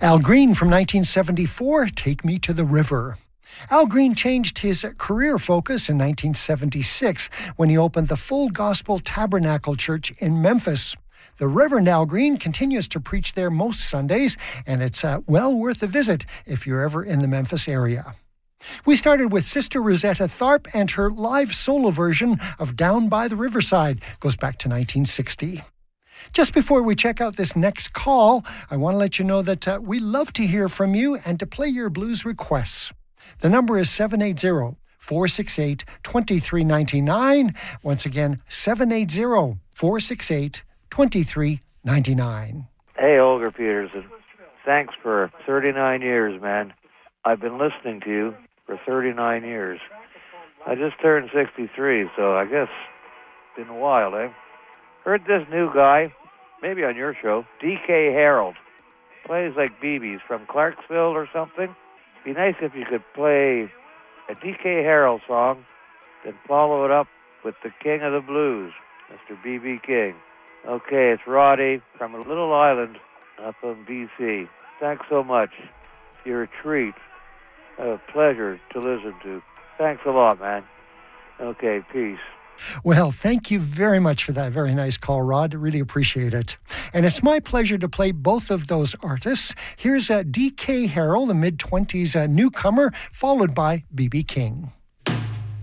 Al Green from 1974, Take Me to the River. Al Green changed his career focus in 1976 when he opened the Full Gospel Tabernacle Church in Memphis. The Reverend Al Green continues to preach there most Sundays, and it's well worth a visit if you're ever in the Memphis area. We started with Sister Rosetta Tharpe and her live solo version of Down by the Riverside. Goes back to 1960. Just before we check out this next call, I want to let you know that we love to hear from you and to play your blues requests. The number is 780-468-2399. Once again, 780-468-2399. Hey, Olga Peterson. Thanks for 39 years, man. I've been listening to you for 39 years. I just turned 63, so I guess it's been a while, eh? Heard this new guy, maybe on your show, D.K. Harold. Plays like BB's from Clarksville or something. Be nice if you could play a D.K. Harold song, then follow it up with the King of the Blues, Mr. B.B. King. Okay, it's Roddy from a little island up in B.C. Thanks so much. You're a treat. A pleasure to listen to. Thanks a lot, man. Okay, peace. Well, thank you very much for that very nice call, Rod. Really appreciate it. And it's my pleasure to play both of those artists. Here's D.K. Harold, a mid-20s newcomer, followed by B.B. King.